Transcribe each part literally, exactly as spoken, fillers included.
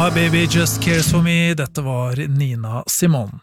My Baby Just Cares For Me, dette var Nina Simone.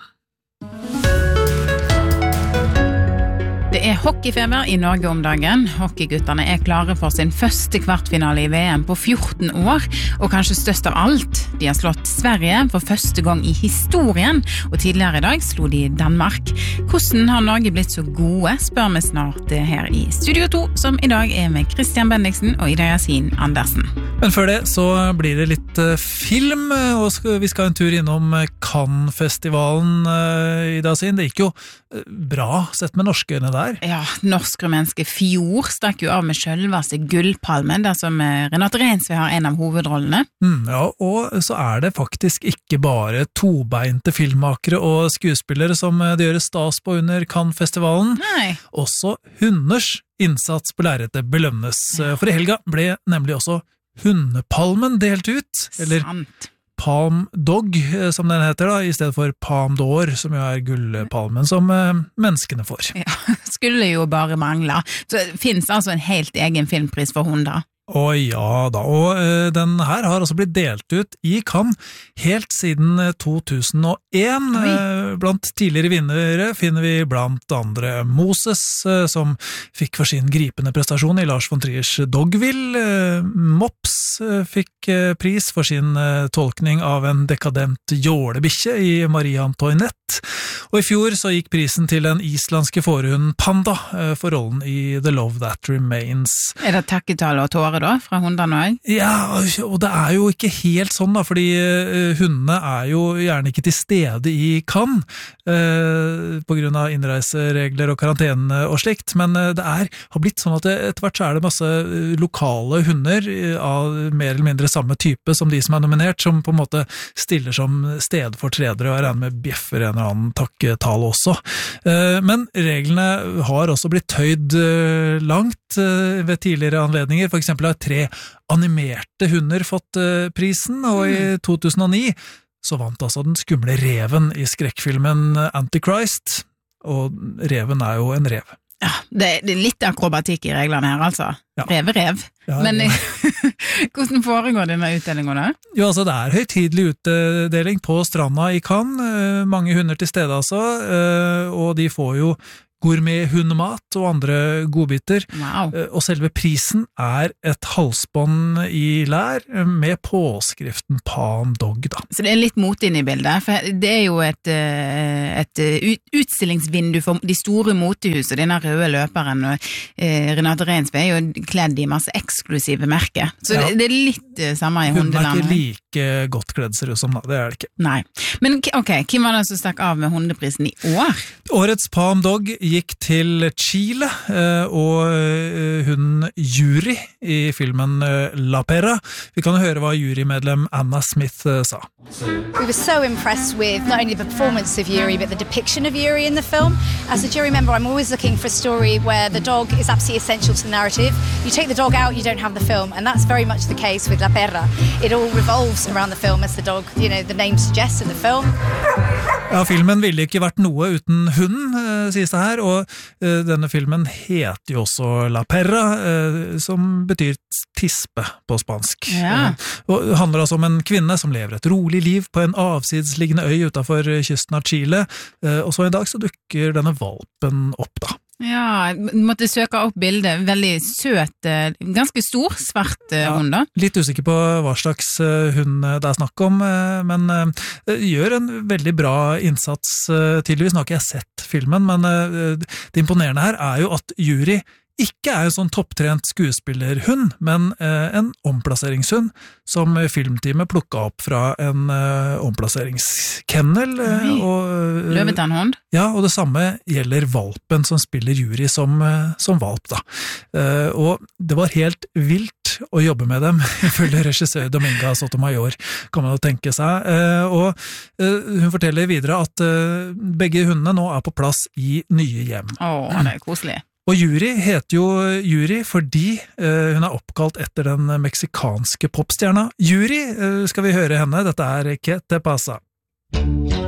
Det er hockeyfeber i Norge om dagen. Hockeygutterne er klare for sin første kvartfinale i V M på fjorten år, og kanskje størst av alt, de har slått Sverige for første gang i historien, og tidligere i dag slo de Danmark. Hvordan har Norge blitt så gode, spør vi snart her i Studio to, som i dag er med Christian Bendiksen og Ida Yasin Andersen. Men før det så blir det litt film, og vi skal en tur innom Cannes-festivalen, Ida Yasin. Det gikk jo bra sett med norske øyne der. Ja, norsk-rumenske Fjord stakk jo av med selveste gullpalmen, der som Renate Reinsve har en av hovedrollene. Mm, ja, og så er det faktisk ikke bare tobeinte filmmakere og skuespillere som det gjøres stas på under Cannes-festivalen. Nei. Også hunders innsats på lerretet belønnes. For i helga ble nemlig også hundepalmen delt ut. Eller Sant. Palm Dog, som den heter da, i stedet for Palm d'Or, som jo er gullpalmen som eh, menneskene får. Ja, skulle jo bare mangle. Så det finnes altså en helt egen filmpris for hunder. Å ja da, og uh, den her har altså blitt delt ut i Cannes helt siden to tusen og en. Uh, blant tidligere vinnere finner vi blant andre Moses, uh, som fikk for sin gripende prestasjon i Lars von Triers Dogville. Uh, Mops uh, fikk uh, pris for sin uh, tolkning av en dekadent jålebikkje i Marie Antoinette. Og i fjor så gikk prisen til den islandske fårehunden Panda uh, for rollen i The Love That Remains. Er det takketale og tårer da, fra hundene også? Ja, og det er jo ikke helt sånn da, fordi uh, hundene er jo gjerne ikke til stede i Cannes, uh, på grunn av innreiseregler og karantene og slikt, men uh, det er, har blitt sånn at det, etter hvert så er det masse uh, lokale hunder uh, av mer eller mindre samme type som de som er nominert, som på en måte stiller som stedfortredere, og jeg regner med bjeffer en eller annen takketale også. Uh, men reglene har også blitt tøyd uh, langt uh, ved tidligere anledninger. For eksempel har tre animerte hunder fått uh, prisen, og i to tusen og ni så vant altså den skumle reven i skrekkfilmen Antichrist, og reven er jo en rev. Ja, det, det er litt akrobatikk i reglene her, altså. Ja. Rev-rev. Ja, Men ja. hvordan foregår denne utdelingen da? Jo, altså det er høytidelig utdeling på stranda i Cannes, mange hunder til stede altså, og de får jo gourmet-hundemat og andre godbiter. Wow. Og selve prisen er et halsbånd i lær med påskriften Palm Dog, da. Så det er litt mot inn i bildet, for det er jo et, et utstillingsvindu for de store motehus, og denne røde løperen, og eh, Renate Reinsve er jo kledd i masse eksklusive merker. Så ja. det, det er litt samme i hundelandet. Hun er ikke like godt kledd ser ut som da, det er det ikke. Nei. Men ok, hvem var det som stakk av med hundeprisen i år? Årets Palm Dog gikk til Chile, og hun Yuri i filmen La Perra. Vi kan høre hva jurymedlem Anna Smith sa. We were so impressed with not only the performance of Yuri, but the depiction of Yuri in the film. As a jury member, I'm always looking for a story where the dog is absolutely essential to the narrative. You take the dog out, you don't have the film, and that's very much the case with La Perra. It all revolves around the film as the dog, you know, the name suggests in the film. Ja, filmen ville ikke vært noe uten hunden, sies det her, og uh, denne filmen heter jo også La Perra, uh, som betyr tispe på spansk. Ja. Uh, og det handler altså om en kvinne som lever et rolig liv på en avsidsliggende øy utenfor kysten av Chile, uh, og så en dag så dukker denne valpen opp da. Ja, måtte søke opp bildet. Veldig søt, ganske stor, svart ja, hund da. Litt usikker på hva slags hund det er snakk om, men gjør en veldig bra innsats tydeligvis. Nå har ikke jeg sett filmen, men det imponerende her er jo at Yuri ikke er en sånn topptrent skuespillerhund, men eh, en omplasseringshund som filmteamet plukket opp fra en eh, omplasseringskennel. Eh, og, Løvetannhund? Ja, og det samme gjelder valpen som spiller Yuri som, eh, som valp da. Eh, og det var helt vilt å jobbe med dem, ifølge regissør Dominga Sotomayor, kan man jo tenke seg. Eh, og eh, hun forteller videre at eh, begge hundene nå er på plass i nye hjem. Åh, det er koselig. Og Yuri heter jo Yuri fordi uh, hun er oppkalt etter den meksikanske popstjerna Yuri. Uh, skal vi høre henne? Dette er Que te pasa?